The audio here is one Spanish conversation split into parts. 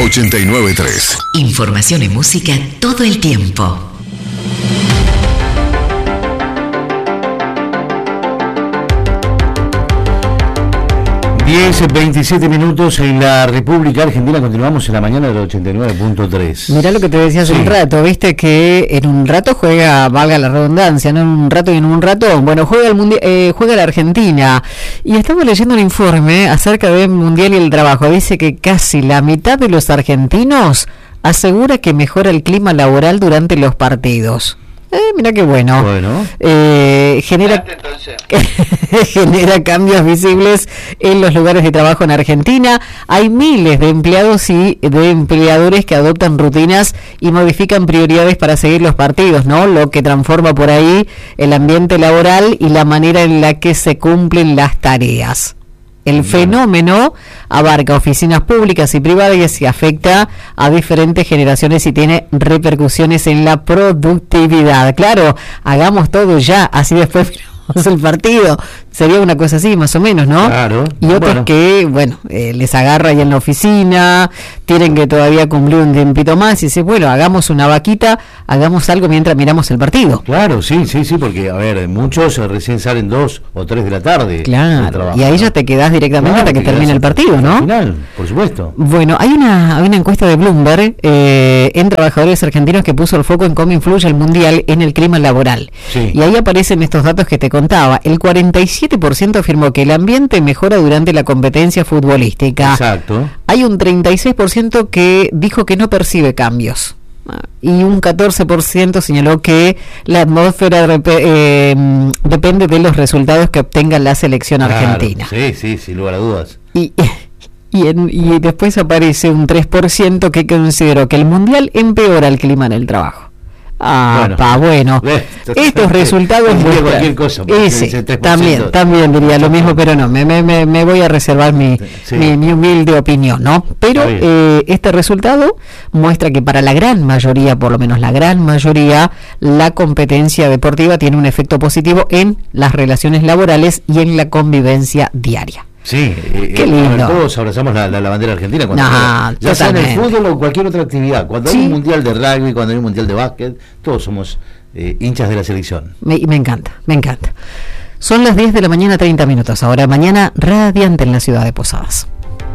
89.3. Información y música todo el tiempo. 10:27 minutos en la República Argentina. Continuamos en la mañana del 89.3. Mirá lo que te decía hace un rato, viste que en un rato juega, valga la redundancia, no en un rato y en un rato, bueno, juega el mundial, juega la Argentina. Y estamos leyendo un informe acerca del Mundial y el trabajo. Dice que casi la mitad de los argentinos asegura que mejora el clima laboral durante los partidos. Mira qué bueno. Genera cambios visibles en los lugares de trabajo en Argentina. Hay miles de empleados y de empleadores que adoptan rutinas y modifican prioridades para seguir los partidos, ¿no? Lo que transforma por ahí el ambiente laboral y la manera en la que se cumplen las tareas. El fenómeno abarca oficinas públicas y privadas y afecta a diferentes generaciones y tiene repercusiones en la productividad. Claro, hagamos todo ya, así después miramos el partido. Sería una cosa así, más o menos, ¿no? Claro. Y otros que, les agarra ahí en la oficina, tienen que todavía cumplir un tiempito más y dice, bueno, hagamos una vaquita, hagamos algo mientras miramos el partido. Claro, sí, porque, a ver, muchos recién salen 2 o 3 de la tarde. Claro, trabajo, y ahí ya te quedás directamente hasta que termine el partido, ¿no? Al final, por supuesto. Bueno, hay una encuesta de Bloomberg en trabajadores argentinos que puso el foco en cómo influye el Mundial en el clima laboral. Sí. Y ahí aparecen estos datos que te contaba. El 47% afirmó que el ambiente mejora durante la competencia futbolística. Exacto. Hay un 36% que dijo que no percibe cambios. Y un 14% señaló que la atmósfera depende de los resultados que obtenga la selección argentina. Sí, sin lugar a dudas. Y después aparece un 3% que consideró que el Mundial empeora el clima en el trabajo. Bueno. Estos resultados cualquier cosa. También diría lo mismo, pero no, me voy a reservar mi humilde opinión, ¿no? Pero este resultado muestra que para la gran mayoría, por lo menos la gran mayoría, la competencia deportiva tiene un efecto positivo en las relaciones laborales y en la convivencia diaria. Sí, qué lindo. Todos abrazamos la bandera argentina cuando ya sea en el fútbol o cualquier otra actividad. Cuando hay un mundial de rugby, cuando hay un mundial de básquet, todos somos hinchas de la selección. Me encanta. Son las 10 de la mañana, 30 minutos. Ahora mañana radiante en la ciudad de Posadas.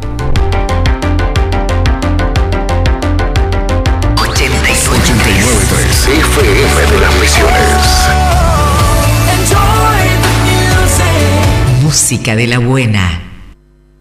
89.3 FM de las Misiones. Música de la buena.